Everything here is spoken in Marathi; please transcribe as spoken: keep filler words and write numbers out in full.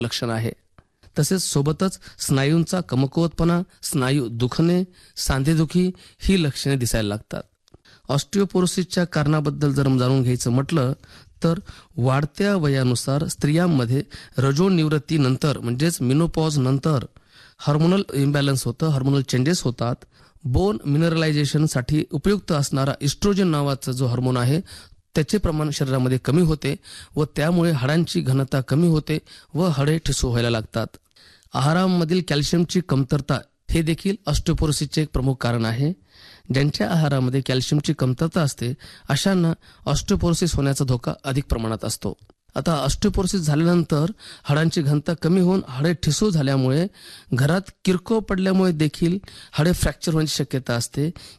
लक्षण आहे. तसेच सोबतच स्नायूंचा कमकुवतपणा, स्नायू दुखणे, सांधेदुखी ही लक्षणे दिसायला लागतात. ऑस्टिओपोरोसिसच्या कारणाबद्दल जर जाणून घ्यायचं म्हटलं तर वाढत्या वयानुसार स्त्रियांमध्ये रजोनिवृत्तीनंतर म्हणजेच मिनोपॉज नंतर हार्मोनल इम्बॅलन्स होतं, हार्मोनल चेंजेस होतात. बोन मिनरलायझेशनसाठी उपयुक्त असणारा इस्ट्रोजन नावाचा जो हार्मोन आहे त्याचे प्रमाण शरीरामध्ये कमी होते व त्यामुळे हाडांची घनता कमी होते व हाडे ठिसूळ व्हायला लागतात. आहारामधील कॅल्शियमची कमतरता हे देखील ऑस्टिओपोरोसिसचे एक प्रमुख कारण आहे. ज्यांच्या आहारामध्ये कॅल्शियमची कमतरता असते अशांना ऑस्टिओपोरोसिस होण्याचा धोका अधिक प्रमाणात असतो. आता ऑस्टिओपोरोसिस झाल्यानंतर हाडांची घनता कमी होऊन हाडे ठिसूळ झाल्यामुळे घरात किरकोळ पडल्यामुळे देखील हाडे फ्रॅक्चर होण्याची शक्यता असते